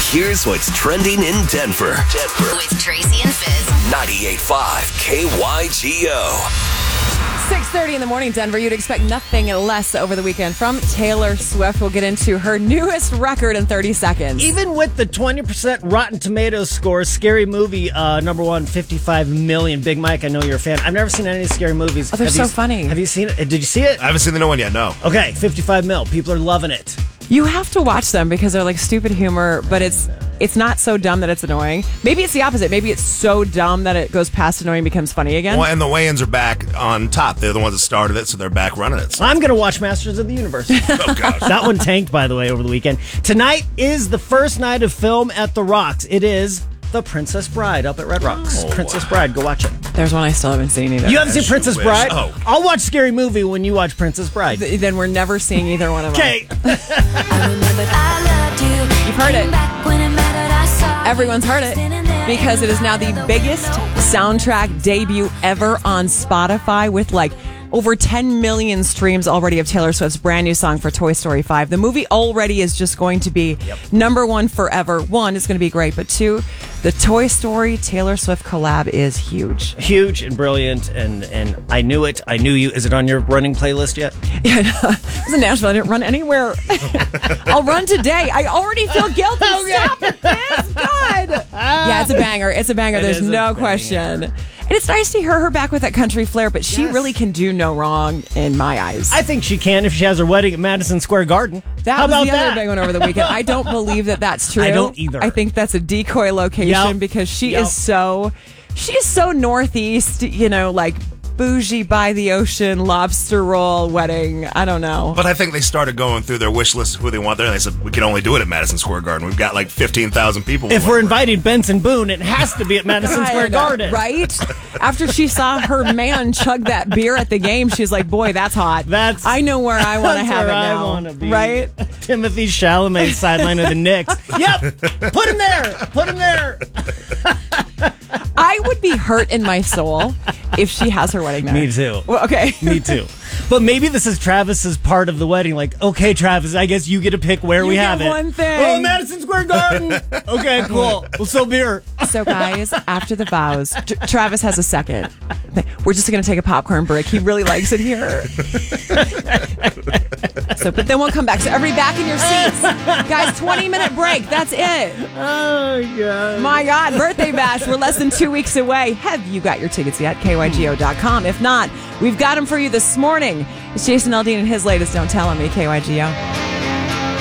Here's what's trending in Denver. With Tracy and Fizz. 98.5 KYGO. 6:30 in the morning, Denver. You'd expect nothing less over the weekend from Taylor Swift. We'll get into her newest record in 30 seconds. Even with the 20% Rotten Tomatoes score, Scary Movie, number one, 55 million. Big Mike, I know you're a fan. I've never seen any Scary Movies. Oh, they're so funny. Have you seen it? Did you see it? I haven't seen the new one yet, no. Okay, 55 mil. People are loving it. You have to watch them because they're like stupid humor, but it's not so dumb that it's annoying. Maybe it's the opposite. Maybe it's so dumb that it goes past annoying and becomes funny again. Well, and the Wayans are back on top. They're the ones that started it, so they're back running it. I'm going to watch Masters of the Universe. Oh, gosh. That one tanked, by the way, over the weekend. Tonight is the first night of film at the Rocks. It is The Princess Bride up at Red Rocks. Princess Bride, go watch it. There's one I still haven't seen either. You haven't seen Princess wish. Bride? Oh. I'll watch Scary Movie when you watch Princess Bride. Then we're never seeing either one of them. Okay. You've heard it. Everyone's heard it because it is now the biggest soundtrack debut ever on Spotify with like over 10 million streams already of Taylor Swift's brand new song for Toy Story 5. The movie already is just going to be number one forever. One, it's going to be great, but two, the Toy Story Taylor Swift collab is huge. Huge and brilliant, and I knew it. I knew you. Is it on your running playlist yet? Yeah, I was in Nashville. I didn't run anywhere. I'll run today. I already feel guilty. Stop it, Fizz. God. Yeah, it's a banger. It's a banger. There's no question. And it's nice to hear her back with that country flair, but she really can do no wrong in my eyes. I think she can if she has her wedding at Madison Square Garden. How was the other big one over the weekend. I don't believe that that's true. I don't either. I think that's a decoy location because she is so Northeast, like bougie by the ocean, lobster roll wedding. I don't know. But I think they started going through their wish list of who they want there, and they said, we can only do it at Madison Square Garden. We've got like 15,000 people. If we're inviting Benson Boone, it has to be at Madison Square Garden. Right? After she saw her man chug that beer at the game, she's like, boy, that's hot. I know where I want to have it now. I want to be. Right? Timothy Chalamet's sideline of the Knicks. Yep. Put him there. Put him there. I would be hurt in my soul if she has her wedding there. Me too. Well, okay. Me too. But maybe this is Travis's part of the wedding. Like, okay, Travis, I guess you get to pick where we have it. One thing. Oh, Madison Square Garden. Okay, cool. We'll sell beer. So, guys, after the vows, Travis has a second. We're just going to take a popcorn break. He really likes it here. But then we'll come back. So, everybody back in your seats. Guys, 20-minute break. That's it. Oh, God. My God. Birthday bash. We're less than 2 weeks away. Have you got your tickets yet? KYGO.com. If not, we've got them for you this morning. It's Jason Aldean and his latest Don't Tell On Me, KYGO.